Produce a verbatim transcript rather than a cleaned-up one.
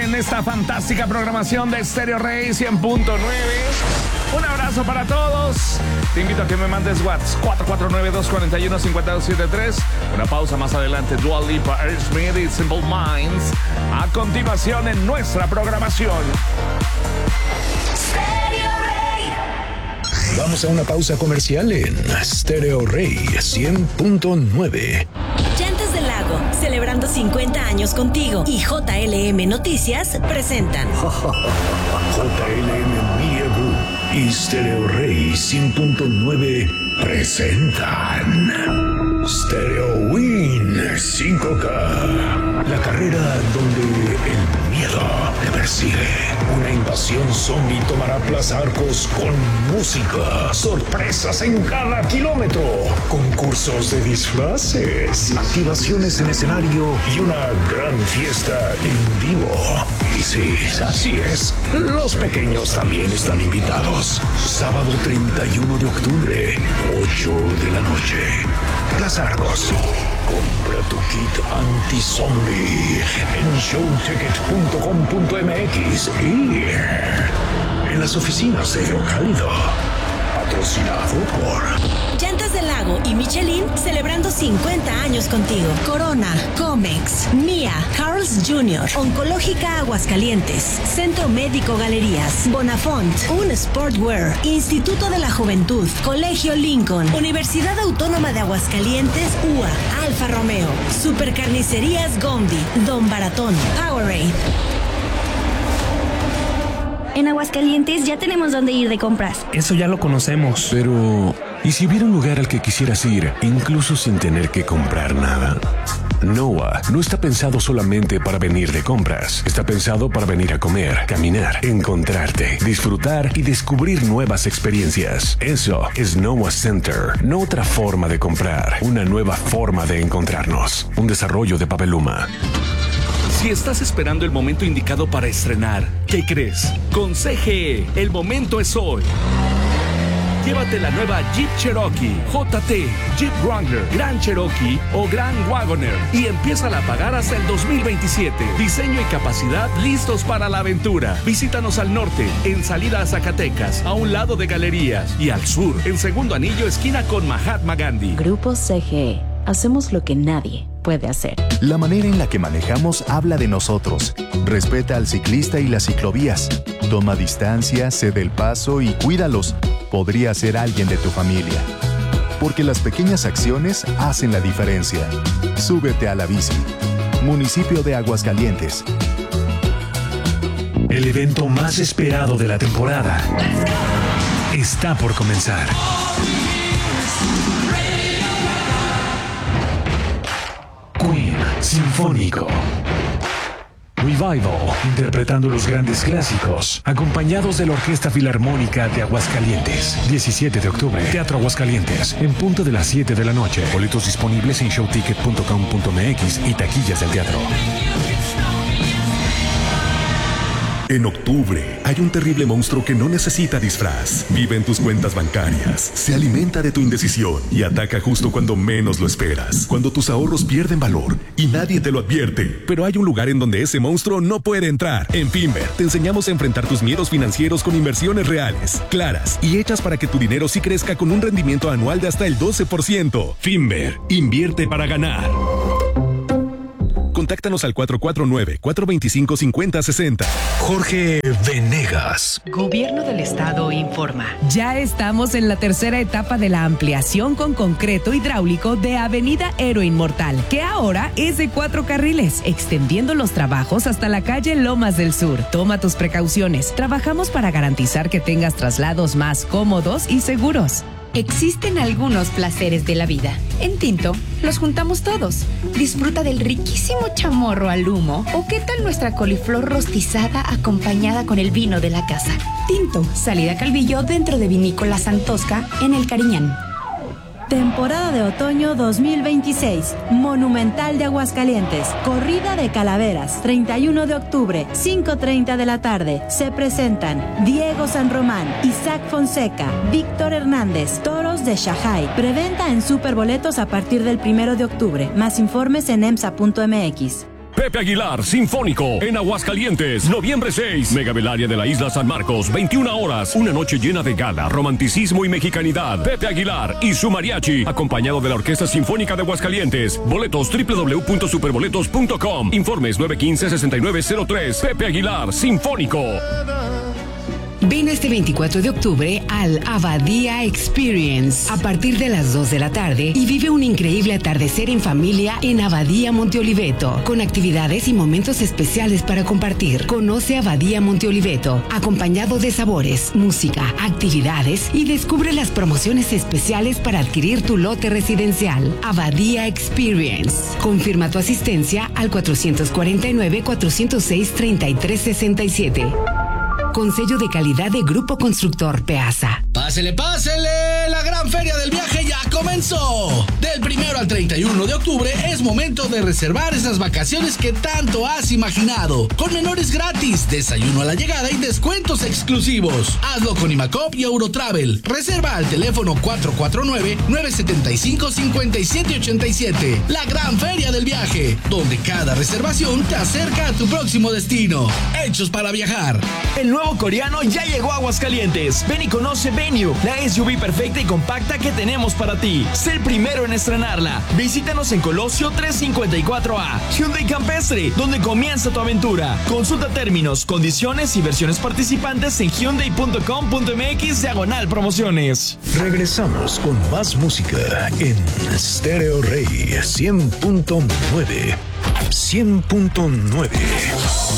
en esta fantástica programación de Stereo Rey cien punto nueve. Un abrazo para todos. Te invito a que me mandes WhatsApp cuatro cuatro nueve, dos cuatro uno, cinco dos siete tres. Una pausa más adelante. Dua Lipa, Earth Smith y Simple Minds. A continuación en nuestra programación. Stereo Rey. Vamos a una pausa comercial en Stereo Rey cien punto nueve. Llantas del Lago, celebrando cincuenta años contigo, y J L M Noticias presentan J L M Media Group y Stereo Rey cien punto nueve presentan Stereo Win cinco K, la carrera donde el miedo te persigue. Una invasión zombie tomará Plaza Arcos con música, sorpresas en cada kilómetro, concursos de disfraces, activaciones en escenario y una gran fiesta en vivo. Y sí, así es, los pequeños también están invitados. Sábado treinta y uno de octubre, ocho de la noche. Plaza Arcos. Compra tu kit anti-zombie en showticket punto com punto m x y en las oficinas de Hidrocálido. Patrocinado por Llantas del Lago y Michelin, celebrando cincuenta años contigo. Corona, Comex, Mía, Carl's junior, Oncológica Aguascalientes, Centro Médico Galerías, Bonafont, Un Sportwear, Instituto de la Juventud, Colegio Lincoln, Universidad Autónoma de Aguascalientes, U A, Alfa Romeo, Supercarnicerías Gondi, Don Baratón, Powerade. En Aguascalientes ya tenemos dónde ir de compras. Eso ya lo conocemos. Pero, ¿y si hubiera un lugar al que quisieras ir, incluso sin tener que comprar nada? Noah no está pensado solamente para venir de compras. Está pensado para venir a comer, caminar, encontrarte, disfrutar y descubrir nuevas experiencias. Eso es Noah Center. No otra forma de comprar, una nueva forma de encontrarnos. Un desarrollo de Papeluma. Si estás esperando el momento indicado para estrenar, ¿qué crees? Con C G E, el momento es hoy. Llévate la nueva Jeep Cherokee, J T, Jeep Wrangler, Grand Cherokee o Grand Wagoner y empieza a pagar hasta el dos mil veintisiete. Diseño y capacidad listos para la aventura. Visítanos al norte, en salida a Zacatecas, a un lado de Galerías, y al sur, en Segundo Anillo, esquina con Mahatma Gandhi. Grupo C G E. Hacemos lo que nadie puede hacer. La manera en la que manejamos habla de nosotros. Respeta al ciclista y las ciclovías. Toma distancia, cede el paso y cuídalos. Podría ser alguien de tu familia. Porque las pequeñas acciones hacen la diferencia. Súbete a la bici. Municipio de Aguascalientes. El evento más esperado de la temporada está por comenzar. Queen Sinfónico. Revival, interpretando los grandes clásicos, acompañados de la Orquesta Filarmónica de Aguascalientes. diecisiete de octubre, Teatro Aguascalientes, en punto de las siete de la noche. Boletos disponibles en showticket punto com punto m x y taquillas del teatro. En octubre, hay un terrible monstruo que no necesita disfraz. Vive en tus cuentas bancarias, se alimenta de tu indecisión y ataca justo cuando menos lo esperas. Cuando tus ahorros pierden valor y nadie te lo advierte. Pero hay un lugar en donde ese monstruo no puede entrar. En Finver, te enseñamos a enfrentar tus miedos financieros con inversiones reales, claras y hechas para que tu dinero sí crezca con un rendimiento anual de hasta el doce por ciento. Finver, invierte para ganar. Contáctanos al cuatro cuatro nueve, cuatro dos cinco, cinco cero seis cero. Jorge Venegas. Gobierno del Estado informa. Ya estamos en la tercera etapa de la ampliación con concreto hidráulico de Avenida Héroe Inmortal, que ahora es de cuatro carriles, extendiendo los trabajos hasta la calle Lomas del Sur. Toma tus precauciones. Trabajamos para garantizar que tengas traslados más cómodos y seguros. Existen algunos placeres de la vida. En Tinto, los juntamos todos. Disfruta del riquísimo chamorro al humo o qué tal nuestra coliflor rostizada acompañada con el vino de la casa. Tinto, salida Calvillo dentro de Vinícola Santosca en El Cariñán. Temporada de otoño dos mil veintiséis. Monumental de Aguascalientes. Corrida de Calaveras. treinta y uno de octubre, cinco treinta de la tarde. Se presentan Diego San Román, Isaac Fonseca, Víctor Hernández, Toros de Shahai. Preventa en Superboletos a partir del primero de octubre. Más informes en emsa punto m x. Pepe Aguilar, Sinfónico, en Aguascalientes, noviembre seis. Megabelaria de la Isla San Marcos, veintiuna horas. Una noche llena de gala, romanticismo y mexicanidad. Pepe Aguilar y su mariachi, acompañado de la Orquesta Sinfónica de Aguascalientes. Boletos doble u doble u doble u punto superboletos punto com. Informes nueve uno cinco, seis nueve cero tres. Pepe Aguilar, Sinfónico. Ven este veinticuatro de octubre al Abadía Experience a partir de las dos de la tarde y vive un increíble atardecer en familia en Abadía Monte Oliveto, con actividades y momentos especiales para compartir. Conoce Abadía Monte Oliveto, acompañado de sabores, música, actividades y descubre las promociones especiales para adquirir tu lote residencial. Abadía Experience. Confirma tu asistencia al cuatro cuatro nueve, cuatro cero seis, tres tres seis siete. Con sello de calidad de Grupo Constructor Peasa. ¡Pásele, pásele! La gran feria del viaje ya comenzó. Del primero al treinta y uno de octubre es momento de reservar esas vacaciones que tanto has imaginado. Con menores gratis, desayuno a la llegada y descuentos exclusivos. Hazlo con Imacop y Eurotravel. Reserva al teléfono cuatro cuatro nueve, nueve siete cinco, cinco siete ocho siete. La gran feria del viaje, donde cada reservación te acerca a tu próximo destino. Hechos para viajar. El nuevo coreano ya llegó a Aguascalientes. Ven y conoce Venue, la S U V perfecta y compacta que tenemos para ti. Sé el primero en estrenarla. Visítanos en Colosio trescientos cincuenta y cuatro A, Hyundai Campestre, donde comienza tu aventura. Consulta términos, condiciones y versiones participantes en hyundai punto com punto m x diagonal promociones. Regresamos con más música en Stereo Rey cien punto nueve. cien punto nueve.